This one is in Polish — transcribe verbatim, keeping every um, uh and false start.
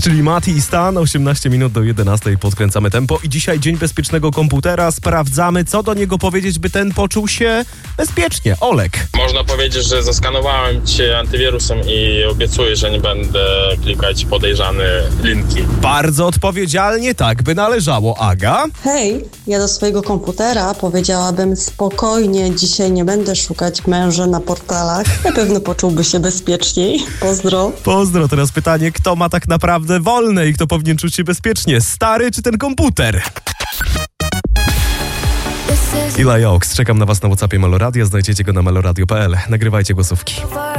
Czyli Mati i Stan, osiemnaście minut do jedenastej, podkręcamy tempo i dzisiaj Dzień Bezpiecznego Komputera. Sprawdzamy, co do niego powiedzieć, by ten poczuł się bezpiecznie. Olek. Można powiedzieć, że zaskanowałem cię antywirusem i obiecuję, że nie będę klikać podejrzane linki. Bardzo odpowiedzialnie, tak by należało. Aga? Hej, ja do swojego komputera powiedziałabym spokojnie, dzisiaj nie będę szukać męża na portalach. Na pewno poczułby się bezpieczniej. Pozdro. Pozdro. Teraz pytanie, kto ma tak naprawdę wolne i kto powinien czuć się bezpiecznie? Stary czy ten komputer? Ila Joks, czekam na was na WhatsAppie Meloradia, znajdziecie go na meloradio kropka p l. Nagrywajcie głosówki.